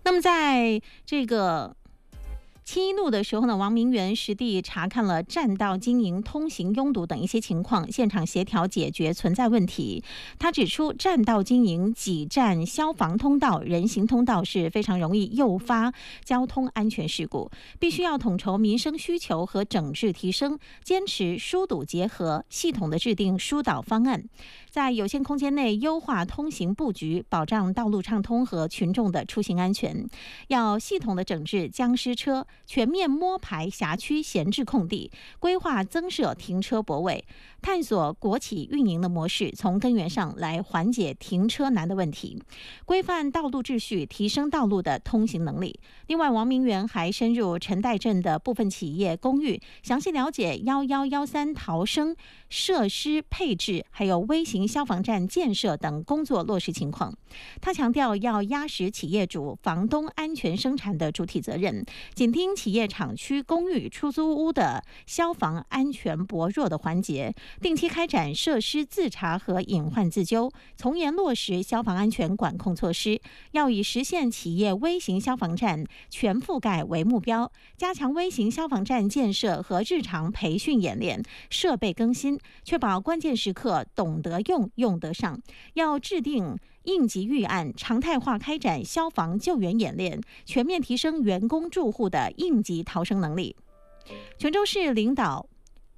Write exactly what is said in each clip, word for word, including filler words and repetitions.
那么在这个七一路的时候呢，王明元实地查看了占道经营、通行拥堵等一些情况，现场协调解决存在问题。他指出，占道经营挤占消防通道、人行通道是非常容易诱发交通安全事故，必须要统筹民生需求和整治提升，坚持疏堵结合，系统的制定疏导方案，在有限空间内优化通行布局，保障道路畅通和群众的出行安全。要系统的整治僵尸车，全面摸排辖区闲置空地，规划增设停车泊位，探索国企运营的模式，从根源上来缓解停车难的问题，规范道路秩序，提升道路的通行能力。另外，王明元还深入陈代镇的部分企业公寓，详细了解一一一三逃生设施配置，还有微型消防站建设等工作落实情况。他强调要压实企业主、房东安全生产的主体责任，紧盯企业厂区、公寓、出租屋的消防安全薄弱的环节，定期开展设施自查和隐患自纠，从严落实消防安全管控措施。要以实现企业微型消防站全覆盖为目标，加强微型消防站建设和日常培训演练、设备更新，确保关键时刻懂得用、用得上。要制定应急预案，常态化开展消防救援演练，全面提升员工住户的应急逃生能力。泉州市领导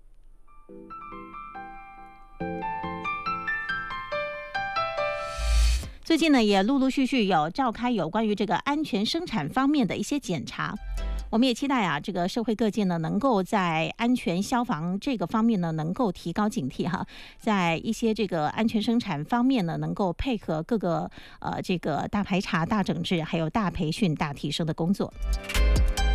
最近呢，也陆陆续续有召开有关于这个安全生产方面的一些检查。我们也期待啊，这个社会各界呢，能够在安全消防这个方面呢，能够提高警惕哈，在一些这个安全生产方面呢，能够配合各个呃这个大排查、大整治，还有大培训、大提升的工作。